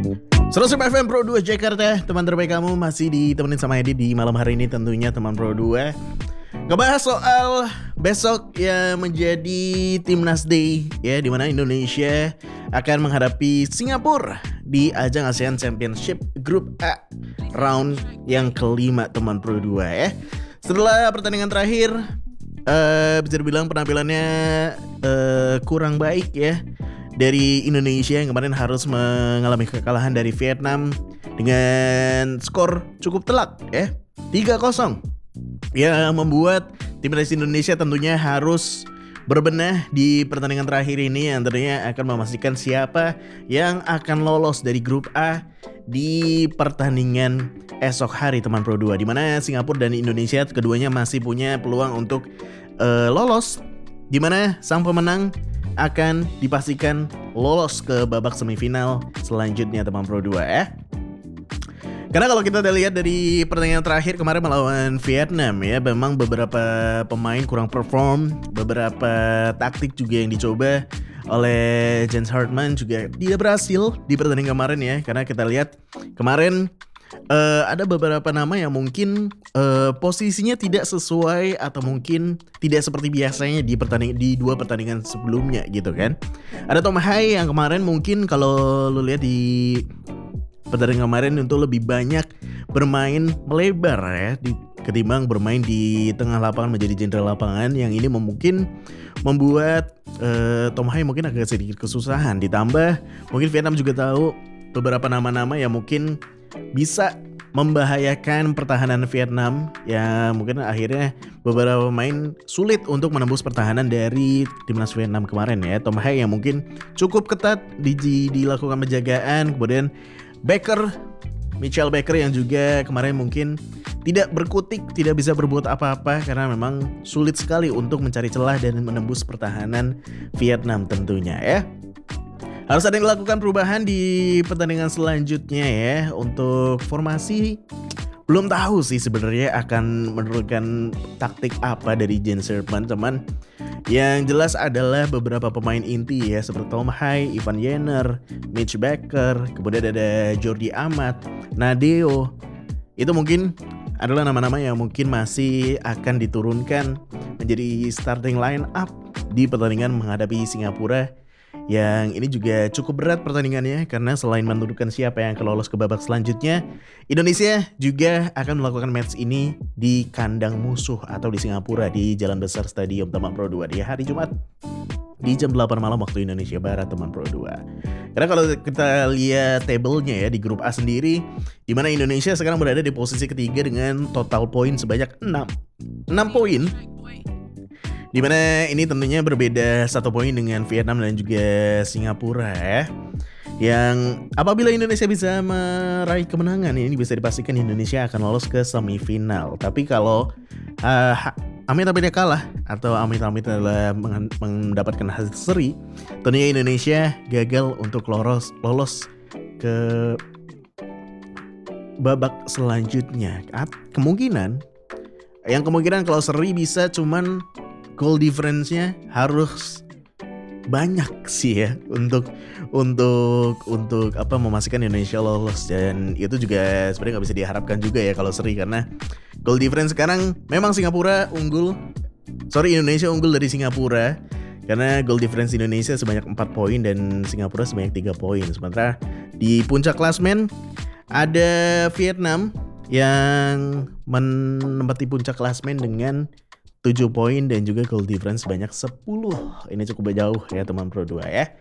100 FM Pro 2 Jakarta. Teman terbaik kamu masih ditemenin sama Edi di malam hari ini tentunya teman Pro 2. Ngebahas soal besok yang menjadi Timnas Day ya, dimana Indonesia akan menghadapi Singapura di ajang ASEAN Championship Group A round yang kelima teman Pro 2 ya. Setelah pertandingan terakhir bisa dibilang penampilannya kurang baik ya dari Indonesia yang kemarin harus mengalami kekalahan dari Vietnam dengan skor cukup telak ya, 3-0. Ya, membuat timnas Indonesia tentunya harus berbenah di pertandingan terakhir ini yang tentunya akan memastikan siapa yang akan lolos dari grup A di pertandingan esok hari teman Pro 2, di mana Singapura dan Indonesia keduanya masih punya peluang untuk lolos, di mana sang pemenang akan dipastikan lolos ke babak semifinal selanjutnya teman Pro 2 ya. Karena kalau kita udah lihat dari pertandingan terakhir kemarin melawan Vietnam ya, memang beberapa pemain kurang perform, beberapa taktik juga yang dicoba oleh James Hartman juga tidak berhasil di pertandingan kemarin ya. Karena kita lihat kemarin ada beberapa nama yang mungkin posisinya tidak sesuai atau mungkin tidak seperti biasanya di dua pertandingan sebelumnya gitu kan. Ada Tom Hai yang kemarin mungkin kalau lu lihat di pertandingan kemarin untuk lebih banyak bermain melebar ya ketimbang bermain di tengah lapangan menjadi jenderal lapangan, yang ini mungkin membuat Tom Hai mungkin agak sedikit kesusahan. Ditambah mungkin Vietnam juga tahu beberapa nama-nama yang mungkin bisa membahayakan pertahanan Vietnam, ya mungkin akhirnya beberapa pemain sulit untuk menembus pertahanan dari timnas Vietnam kemarin ya. Tom Hai yang mungkin cukup ketat dilakukan penjagaan, kemudian Mitchell Baker yang juga kemarin mungkin tidak berkutik, tidak bisa berbuat apa-apa karena memang sulit sekali untuk mencari celah dan menembus pertahanan Vietnam tentunya ya. Harus ada yang dilakukan perubahan di pertandingan selanjutnya ya. Untuk formasi belum tahu sih sebenarnya akan menurunkan taktik apa dari Jens Hartman, teman. Yang jelas adalah beberapa pemain inti ya, seperti Tom Hai, Ivan Jenner, Mitch Baker, kemudian ada Jordi Amat, Nadeo. Itu mungkin adalah nama-nama yang mungkin masih akan diturunkan menjadi starting line up di pertandingan menghadapi Singapura. Yang ini juga cukup berat pertandingannya karena selain menentukan siapa yang akan lolos ke babak selanjutnya, Indonesia juga akan melakukan match ini di kandang musuh atau di Singapura di Jalan Besar Stadium teman Pro 2 di hari Jumat di jam 8 malam waktu Indonesia Barat teman Pro 2. Karena kalau kita lihat tabelnya ya di grup A sendiri, di mana Indonesia sekarang berada di posisi ketiga dengan total poin sebanyak 6 poin. Dimana ini tentunya berbeda 1 poin dengan Vietnam dan juga Singapura ya. Yang apabila Indonesia bisa meraih kemenangan, ini bisa dipastikan Indonesia akan lolos ke semifinal. Tapi kalau amit-amitnya kalah atau amit-amit adalah mendapatkan hasil seri, tentunya Indonesia gagal untuk lolos ke babak selanjutnya. Kemungkinan kalau seri bisa cuman goal difference-nya harus banyak sih ya untuk memastikan Indonesia lolos, dan itu juga sebenarnya nggak bisa diharapkan juga ya kalau seri, karena goal difference sekarang memang Indonesia unggul dari Singapura karena goal difference Indonesia sebanyak 4 poin dan Singapura sebanyak 3 poin. Sementara di puncak klasmen ada Vietnam yang menempati puncak klasmen dengan 7 poin dan juga goal difference sebanyak 10. Ini cukup jauh ya teman Pro 2 ya.